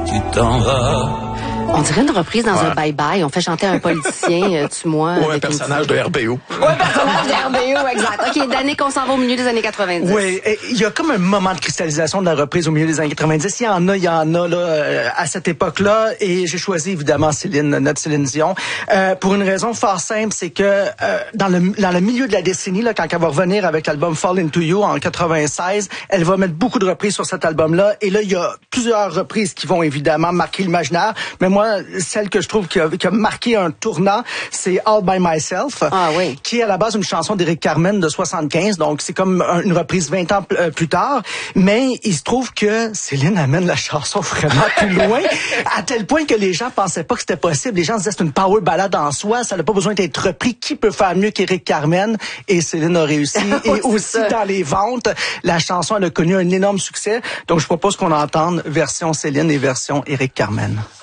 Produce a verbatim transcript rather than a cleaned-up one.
tu t'en vas. On dirait une reprise dans ouais. un bye-bye. On fait chanter un politicien, euh, tue-moi. Ou un personnage de R B O. Oui, un personnage de R B O, exact. OK, d'année qu'on s'en va au milieu des années quatre-vingt-dix. Oui, il y a comme un moment de cristallisation de la reprise au milieu des années quatre-vingt-dix. Il y en a, il y en a là à cette époque-là. Et j'ai choisi évidemment Céline, notre Céline Dion, euh, pour une raison fort simple, c'est que euh, dans le dans le milieu de la décennie, là, quand elle va revenir avec l'album Fall Into You en quatre-vingt-seize, elle va mettre beaucoup de reprises sur cet album-là. Et là, il y a plusieurs reprises qui vont évidemment marquer l'imaginaire. Mais moi, celle que je trouve qui a, qui a marqué un tournant, c'est All By Myself, ah, oui. qui est à la base une chanson d'Éric Carmen de soixante-quinze, donc c'est comme une reprise vingt ans p- plus tard, mais il se trouve que Céline amène la chanson vraiment plus loin, à tel point que les gens pensaient pas que c'était possible. Les gens disaient c'est une power ballade en soi, ça n'a pas besoin d'être repris. Qui peut faire mieux qu'Éric Carmen? Et Céline a réussi. Et aussi dans les ventes, la chanson elle a connu un énorme succès. Donc je propose qu'on entende version Céline et version Éric Carmen.